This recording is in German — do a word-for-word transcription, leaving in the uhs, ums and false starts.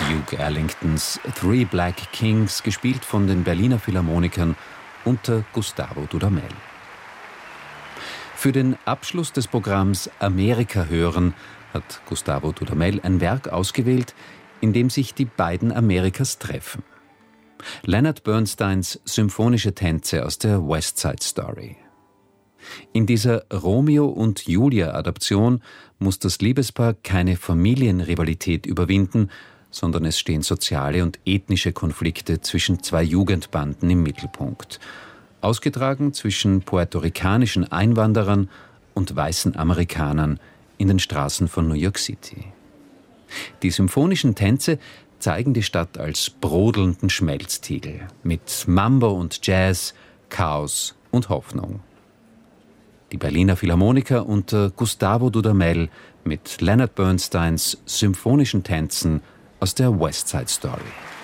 Duke Ellingtons Three Black Kings, gespielt von den Berliner Philharmonikern unter Gustavo Dudamel. Für den Abschluss des Programms Amerika hören hat Gustavo Dudamel ein Werk ausgewählt, in dem sich die beiden Amerikas treffen. Leonard Bernsteins Symphonische Tänze aus der West Side Story. In dieser Romeo und Julia-Adaption muss das Liebespaar keine Familienrivalität überwinden, sondern es stehen soziale und ethnische Konflikte zwischen zwei Jugendbanden im Mittelpunkt. Ausgetragen zwischen puerto-ricanischen Einwanderern und weißen Amerikanern in den Straßen von New York City. Die symphonischen Tänze zeigen die Stadt als brodelnden Schmelztiegel mit Mambo und Jazz, Chaos und Hoffnung. Die Berliner Philharmoniker unter Gustavo Dudamel mit Leonard Bernsteins Symphonischen Tänzen aus der West Side Story.